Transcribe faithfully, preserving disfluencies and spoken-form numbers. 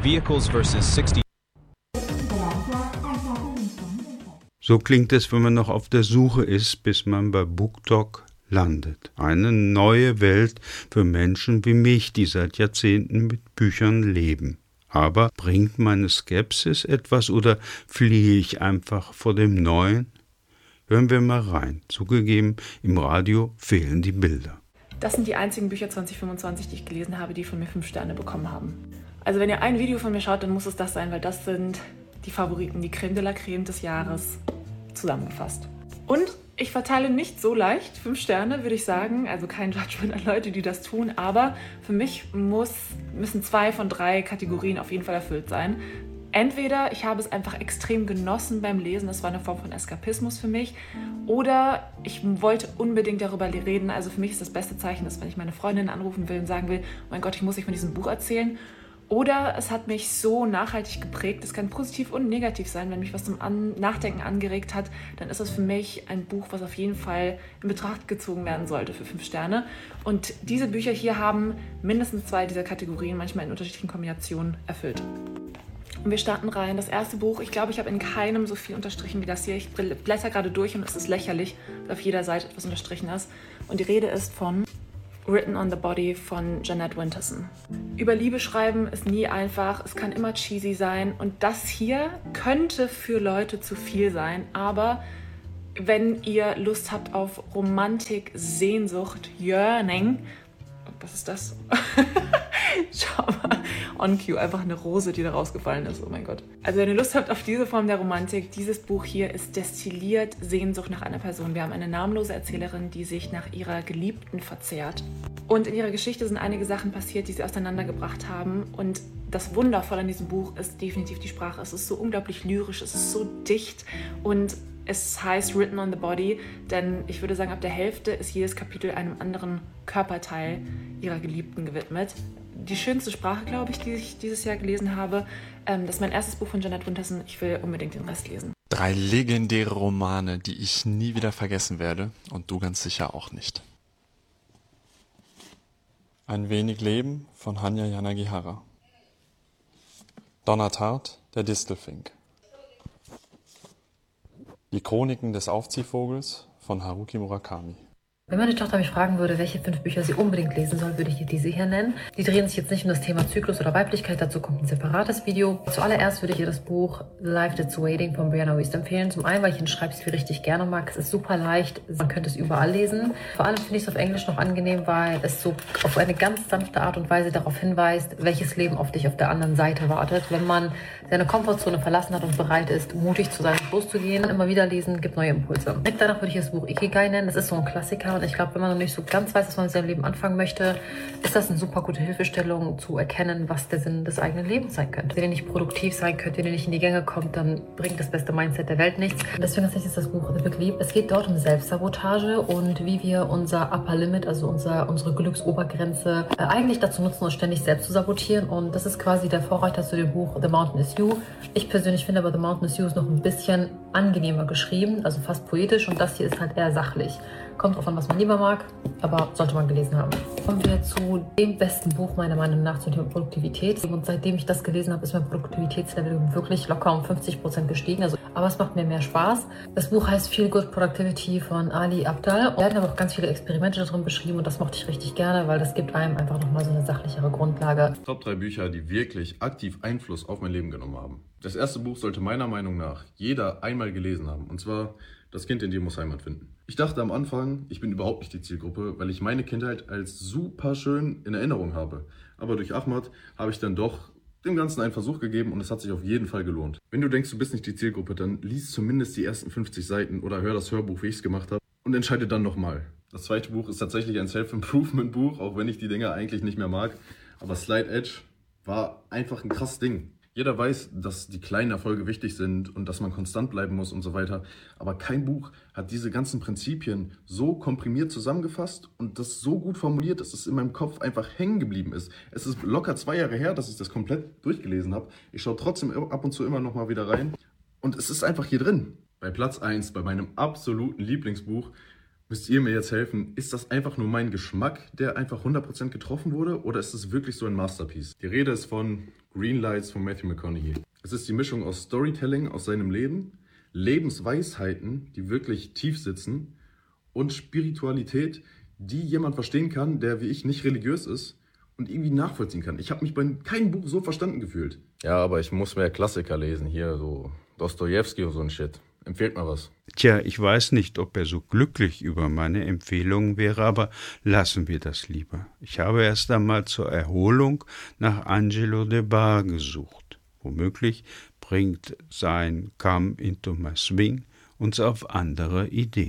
Vehicles versus sixty. So klingt es, wenn man noch auf der Suche ist, bis man bei BookTok landet. Eine neue Welt für Menschen wie mich, die seit Jahrzehnten mit Büchern leben. Aber bringt meine Skepsis etwas oder fliehe ich einfach vor dem Neuen? Hören wir mal rein. Zugegeben, im Radio fehlen die Bilder. Das sind die einzigen Bücher zwanzig fünfundzwanzig, die ich gelesen habe, die von mir fünf Sterne bekommen haben. Also wenn ihr ein Video von mir schaut, dann muss es das sein, weil das sind die Favoriten, die Creme de la Creme des Jahres zusammengefasst. Und ich verteile nicht so leicht fünf Sterne, würde ich sagen. Also kein Judgment an Leute, die das tun. Aber für mich muss, müssen zwei von drei Kategorien auf jeden Fall erfüllt sein. Entweder ich habe es einfach extrem genossen beim Lesen, das war eine Form von Eskapismus für mich, oder ich wollte unbedingt darüber reden. Also für mich ist das beste Zeichen, dass wenn ich meine Freundin anrufen will und sagen will, oh mein Gott, ich muss euch von diesem Buch erzählen. Oder es hat mich so nachhaltig geprägt, es kann positiv und negativ sein, wenn mich was zum An- Nachdenken angeregt hat, dann ist das für mich ein Buch, was auf jeden Fall in Betracht gezogen werden sollte für fünf Sterne. Und diese Bücher hier haben mindestens zwei dieser Kategorien, manchmal in unterschiedlichen Kombinationen, erfüllt. Und wir starten rein. Das erste Buch, ich glaube, ich habe in keinem so viel unterstrichen wie das hier. Ich blätter gerade durch und es ist lächerlich, weil auf jeder Seite etwas unterstrichen ist. Und die Rede ist von Written on the Body von Jeanette Winterson. Über Liebe schreiben ist nie einfach, es kann immer cheesy sein und das hier könnte für Leute zu viel sein, aber wenn ihr Lust habt auf Romantik, Sehnsucht, Yearning, was ist das? Schau mal, on cue, einfach eine Rose, die da rausgefallen ist, oh mein Gott. Also wenn ihr Lust habt auf diese Form der Romantik, dieses Buch hier ist destilliert Sehnsucht nach einer Person. Wir haben eine namenlose Erzählerin, die sich nach ihrer Geliebten verzehrt. Und in ihrer Geschichte sind einige Sachen passiert, die sie auseinandergebracht haben. Und das Wundervolle an diesem Buch ist definitiv die Sprache. Es ist so unglaublich lyrisch, es ist so dicht und es heißt Written on the Body, denn ich würde sagen, ab der Hälfte ist jedes Kapitel einem anderen Körperteil ihrer Geliebten gewidmet. Die schönste Sprache, glaube ich, die ich dieses Jahr gelesen habe. Ähm, das ist mein erstes Buch von Jeanette Winterson. Ich will unbedingt den Rest lesen. Drei legendäre Romane, die ich nie wieder vergessen werde und du ganz sicher auch nicht. Ein wenig Leben von Hanya Yanagihara. Donnertat, der Distelfink. Die Chroniken des Aufziehvogels von Haruki Murakami. Wenn meine Tochter mich fragen würde, welche fünf Bücher sie unbedingt lesen soll, würde ich ihr diese hier nennen. Die drehen sich jetzt nicht um das Thema Zyklus oder Weiblichkeit, dazu kommt ein separates Video. Zuallererst würde ich ihr das Buch Life That's Waiting von Brianna Wiest empfehlen. Zum einen, weil ich den Schreibstil richtig gerne mag. Es ist super leicht, man könnte es überall lesen. Vor allem finde ich es auf Englisch noch angenehm, weil es so auf eine ganz sanfte Art und Weise darauf hinweist, welches Leben auf dich auf der anderen Seite wartet. Wenn man seine Komfortzone verlassen hat und bereit ist, mutig zu sein und loszugehen, immer wieder lesen, gibt neue Impulse. Direkt danach würde ich das Buch Ikigai nennen. Das ist so ein Klassiker. Und ich glaube, wenn man noch nicht so ganz weiß, was man mit seinem Leben anfangen möchte, ist das eine super gute Hilfestellung, zu erkennen, was der Sinn des eigenen Lebens sein könnte. Wenn ihr nicht produktiv sein könnt, wenn ihr nicht in die Gänge kommt, dann bringt das beste Mindset der Welt nichts. Und deswegen ist das Buch The Big Leap. Es geht dort um Selbstsabotage und wie wir unser Upper Limit, also unser, unsere Glücksobergrenze, äh, eigentlich dazu nutzen, uns ständig selbst zu sabotieren. Und das ist quasi der Vorreiter zu dem Buch The Mountain Is You. Ich persönlich finde aber The Mountain Is You ist noch ein bisschen angenehmer geschrieben, also fast poetisch, und das hier ist halt eher sachlich. Kommt drauf an, was man lieber mag, aber sollte man gelesen haben. Kommen wir zu dem besten Buch meiner Meinung nach zum Thema Produktivität. Und seitdem ich das gelesen habe, ist mein Produktivitätslevel wirklich locker um fünfzig Prozent gestiegen. Also, aber es macht mir mehr Spaß. Das Buch heißt Feel Good Productivity von Ali Abdaal. Da werden aber auch ganz viele Experimente darin beschrieben und das mochte ich richtig gerne, weil das gibt einem einfach nochmal so eine sachlichere Grundlage. Top drei Bücher, die wirklich aktiv Einfluss auf mein Leben genommen haben. Das erste Buch sollte meiner Meinung nach jeder einmal gelesen haben. Und zwar Das Kind in dir muss Heimat finden. Ich dachte am Anfang, ich bin überhaupt nicht die Zielgruppe, weil ich meine Kindheit als super schön in Erinnerung habe. Aber durch Ahmad habe ich dann doch dem Ganzen einen Versuch gegeben und es hat sich auf jeden Fall gelohnt. Wenn du denkst, du bist nicht die Zielgruppe, dann lies zumindest die ersten fünfzig Seiten oder hör das Hörbuch, wie ich es gemacht habe, und entscheide dann nochmal. Das zweite Buch ist tatsächlich ein Self-Improvement-Buch, auch wenn ich die Dinger eigentlich nicht mehr mag. Aber Slide Edge war einfach ein krasses Ding. Jeder weiß, dass die kleinen Erfolge wichtig sind und dass man konstant bleiben muss und so weiter. Aber kein Buch hat diese ganzen Prinzipien so komprimiert zusammengefasst und das so gut formuliert, dass es in meinem Kopf einfach hängen geblieben ist. Es ist locker zwei Jahre her, dass ich das komplett durchgelesen habe. Ich schaue trotzdem ab und zu immer noch mal wieder rein. Und es ist einfach hier drin. Bei Platz eins, bei meinem absoluten Lieblingsbuch, Müsst ihr mir jetzt helfen, ist das einfach nur mein Geschmack, der einfach hundert Prozent getroffen wurde, oder ist es wirklich so ein Masterpiece? Die Rede ist von Green Lights von Matthew McConaughey. Es ist die Mischung aus Storytelling aus seinem Leben, Lebensweisheiten, die wirklich tief sitzen, und Spiritualität, die jemand verstehen kann, der wie ich nicht religiös ist und irgendwie nachvollziehen kann. Ich habe mich bei keinem Buch so verstanden gefühlt. Ja, aber ich muss mehr Klassiker lesen, hier so Dostojewski und so ein Shit. Empfehlt mal was. Tja, ich weiß nicht, ob er so glücklich über meine Empfehlungen wäre, aber lassen wir das lieber. Ich habe erst einmal zur Erholung nach Angelo De Bar gesucht. Womöglich bringt sein Come Into My Swing uns auf andere Ideen.